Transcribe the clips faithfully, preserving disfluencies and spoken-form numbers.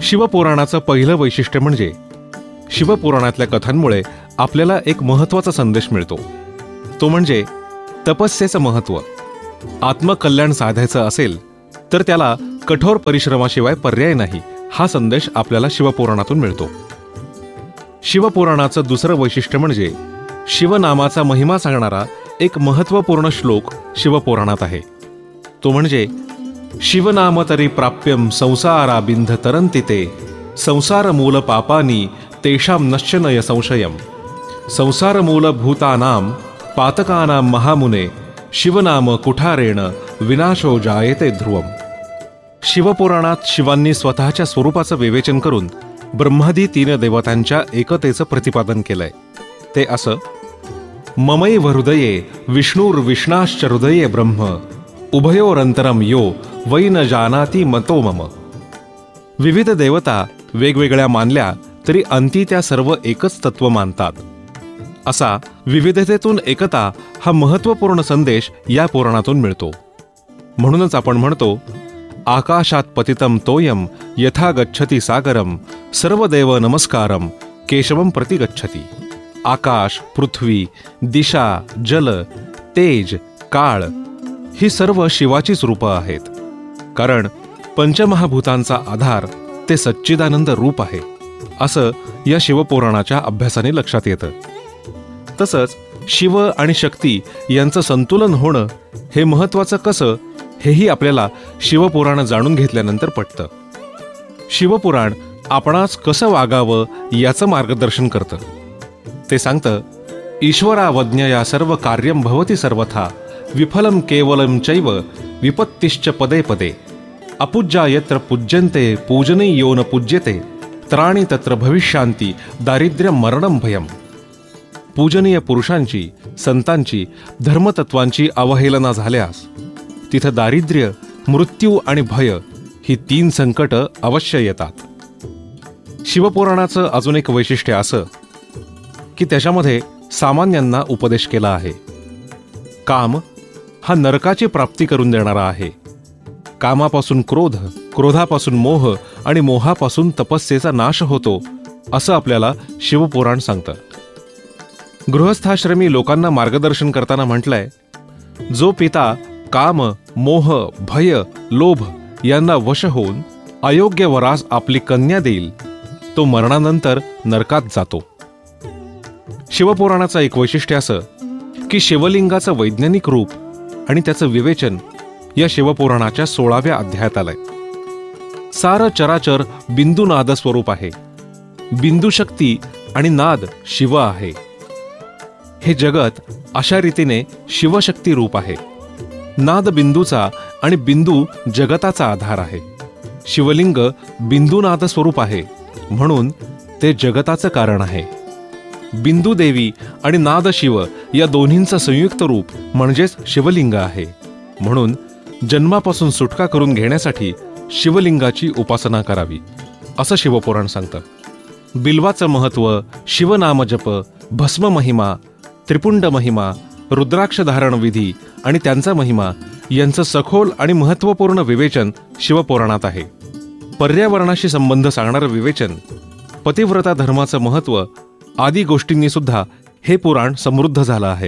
शिवपुराणाचं पहिलं वैशिष्ट्य म्हणजे शिवपुराणातल्या कथांमुळे आपल्याला एक महत्त्वाचा संदेश मिळतो. तो म्हणजे तपस्येचं महत्त्व. आत्मकल्याण साधायचं असेल तर त्याला कठोर परिश्रमाशिवाय पर्याय नाही, हा संदेश आपल्याला शिवपुराणातून मिळतो. शिवपुराणाचं दुसरं वैशिष्ट्य म्हणजे शिवनामाचा महिमा सांगणारा एक महत्त्वपूर्ण श्लोक शिवपुराणात आहे. तो म्हणजे शिवनाम तरी प्राप्यम संसारा बिंध तरंती ते संसार मूल पापानी तेषाम नश्यनय संशयम संसार मूल भूतानाम पातकानाम महामुने शिवनाम कुठारेण विनाशो जायते ध्रुवम. शिवपुराणात शिवांनी स्वतःच्या स्वरूपाचं विवेचन करून ब्रह्मादी तीन देवतांच्या एकतेचं प्रतिपादन केलंय. ते असं: ममैव हृदये विष्णुर्विष्णाश्च हृदये ब्रह्म उभयोरंतरम यो वै न जानाति मतो मम. विविध देवता वेगवेगळ्या मानल्या तरी अंती त्या सर्व एकच तत्व मानतात. असा विविधतेतून एकता हा महत्त्वपूर्ण संदेश या पुराणातून मिळतो. म्हणूनच आपण म्हणतो, आकाशात पतितम तोयम यथा गच्छति सागरम सर्वदेव नमस्कारम केशवम प्रति गच्छति. आकाश, पृथ्वी, दिशा, जल, तेज, काळ ही सर्व शिवाचीच रूपं आहेत. कारण पंचमहाभूतांचा आधार ते सच्चिदानंद रूप आहे, असं या शिवपुराणाच्या अभ्यासाने लक्षात येतं. तसंच शिव आणि शक्ती यांचं संतुलन होणं हे महत्त्वाचं कसं, हेही आपल्याला शिवपुराण जाणून घेतल्यानंतर पटतं. शिवपुराण आपणास कसं वागावं याचं मार्गदर्शन करतं. ते सांगतं, ईश्वरावज्ञया सर्व कार्यं भवति सर्वथा विफलम केवलम चैव विपत्तिश्च पदे पदे अपूज्या यत्र पूज्यन्ते पूजनीयो न पूज्यते त्राणी तत्र भविष्यांती दारिद्र्यं मरणं भयम्. पूजनीय पुरुषांची, संतांची, धर्मतत्वांची अवहेलना झाल्यास तिथं दारिद्र्य, मृत्यू आणि भय ही तीन संकट अवश्य येतात. शिवपुराणाचं अजून एक वैशिष्ट्य असं की त्याच्यामध्ये सामान्यांना उपदेश केला आहे. काम हा नरकाची प्राप्ती करून देणारा आहे. कामापासून क्रोध, क्रोधापासून मोह आणि मोहापासून तपस्येचा नाश होतो, असं आपल्याला शिवपुराण सांगतं. गृहस्थाश्रमी लोकांना मार्गदर्शन करताना म्हटलंय, जो पिता काम, मोह, भय, लोभ यांना वश होऊन अयोग्य वरास आपली कन्या देईल तो मरणानंतर नरकात जातो. शिवपुराणाचं एक वैशिष्ट्य असं की शिवलिंगाचं वैज्ञानिक रूप आणि त्याचं विवेचन या शिवपुराणाच्या सोळाव्या अध्यायात आलंय. सार चराचर बिंदू नाद स्वरूप आहे. बिंदू शक्ती आणि नाद शिव आहे. हे जगत अशा रीतीने शिवशक्ती रूप आहे. नाद बिंदूचा आणि बिंदू जगताचा आधार आहे. शिवलिंग बिंदूनाद स्वरूप आहे, म्हणून ते जगताचं कारण आहे. बिंदू देवी आणि नाद शिव या दोन्हींचं संयुक्त रूप म्हणजेच शिवलिंग आहे. म्हणून जन्मापासून सुटका करून घेण्यासाठी शिवलिंगाची उपासना करावी, असं शिवपुराण सांगतं. बिल्वाचं महत्त्व, शिवनामजप, भस्म महिमा, त्रिपुंड महिमा, रुद्राक्ष धारण विधी आणि त्यांचा महिमा यांचं सखोल आणि महत्त्वपूर्ण विवेचन शिवपुराणात आहे. पर्यावरणाशी संबंध सांगणारं विवेचन, पतिव्रता धर्माचं महत्त्व आदी गोष्टींनी सुद्धा हे पुराण समृद्ध झालं आहे.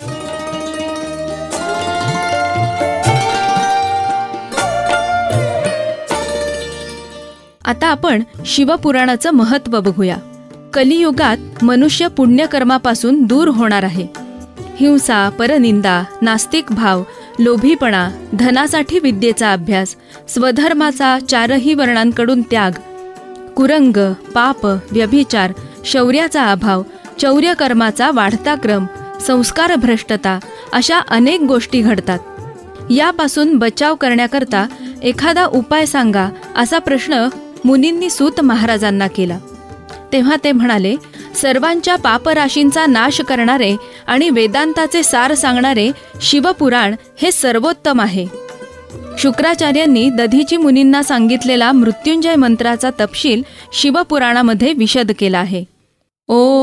आता आपण शिवपुराणाचं महत्त्व बघूया. कलियुगात मनुष्य पुण्यकर्मापासून दूर होणार आहे. हिंसा, परनिंदा, नास्तिक भाव, लोभीपणा, धनासाठी विद्येचा अभ्यास, स्वधर्माचा चारही वर्णांकडून त्याग, कुरंग, पाप, व्यभिचार, शौर्याचा अभाव, चौर्यकर्माचा वाढता क्रम, संस्कार भ्रष्टता अशा अनेक गोष्टी घडतात. यापासून बचाव करण्याकरता एखादा उपाय सांगा, असा प्रश्न मुनींनी सूत महाराजांना केला. तेव्हा ते म्हणाले, सर्वांच्या पापराशींचा नाश करणारे आणि वेदांताचे सार सांगणारे शिवपुराण हे सर्वोत्तम आहे. शुक्राचार्यांनी दधीची मुनींना सांगितलेला मृत्युंजय मंत्राचा तपशील शिवपुराणामध्ये विशद केला आहे. ओ